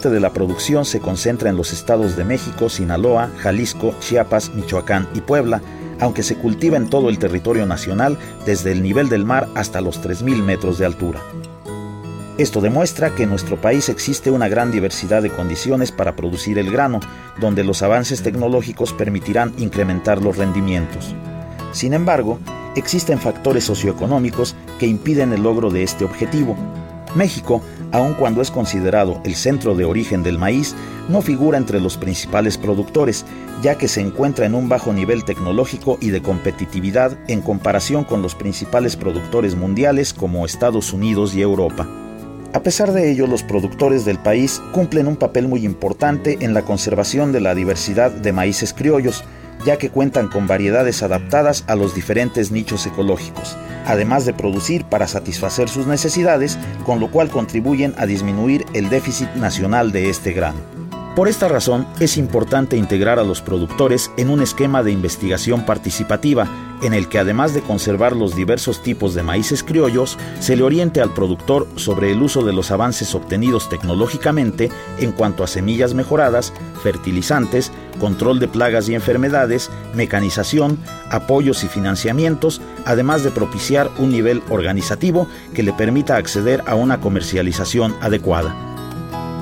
norte de la producción se concentra en los estados de México, Sinaloa, Jalisco, Chiapas, Michoacán y Puebla, aunque se cultiva en todo el territorio nacional desde el nivel del mar hasta los 3.000 metros de altura. Esto demuestra que en nuestro país existe una gran diversidad de condiciones para producir el grano, donde los avances tecnológicos permitirán incrementar los rendimientos. Sin embargo, existen factores socioeconómicos que impiden el logro de este objetivo. México, aun cuando es considerado el centro de origen del maíz, no figura entre los principales productores, ya que se encuentra en un bajo nivel tecnológico y de competitividad en comparación con los principales productores mundiales como Estados Unidos y Europa. A pesar de ello, los productores del país cumplen un papel muy importante en la conservación de la diversidad de maíces criollos, ya que cuentan con variedades adaptadas a los diferentes nichos ecológicos, además de producir para satisfacer sus necesidades, con lo cual contribuyen a disminuir el déficit nacional de este grano. Por esta razón, es importante integrar a los productores en un esquema de investigación participativa, en el que además de conservar los diversos tipos de maíces criollos, se le oriente al productor sobre el uso de los avances obtenidos tecnológicamente en cuanto a semillas mejoradas, fertilizantes, control de plagas y enfermedades, mecanización, apoyos y financiamientos, además de propiciar un nivel organizativo que le permita acceder a una comercialización adecuada.